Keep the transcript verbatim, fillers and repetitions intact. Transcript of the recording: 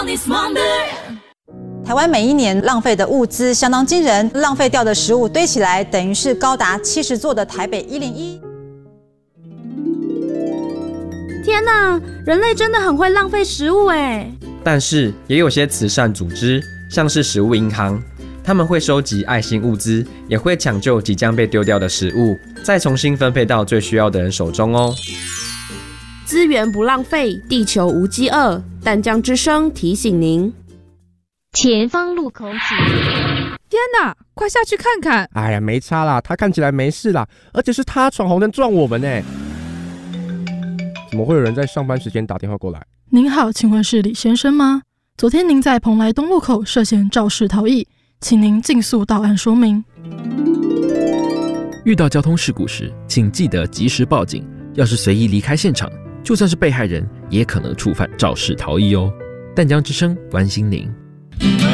台湾每一年浪费的物资相当惊人，浪费掉的食物堆起来，等于是高达七十座的台北一零一。 天哪，人类真的很会浪费食物哎！ 但是也有些慈善组织，像是食物银行，他们会收集爱心物资，也会抢救即将被丢掉的食物，再重新分配到最需要的人手中哦。 资源不浪费，地球无饥饿。淡江之声提醒您。 前方路口请。 天哪，快下去看看！ 哎呀，没差啦，他看起来没事啦，而且是他闯红灯撞我们呢。怎么会有人在上班时间打电话过来？ 您好，请问是李先生吗？昨天您在蓬莱东路口涉嫌肇事逃逸，请您尽速到案说明。 遇到交通事故时，请记得及时报警。要是随意离开现场，就算是被害人，也可能触犯肇事逃逸哦。淡江之声关心您。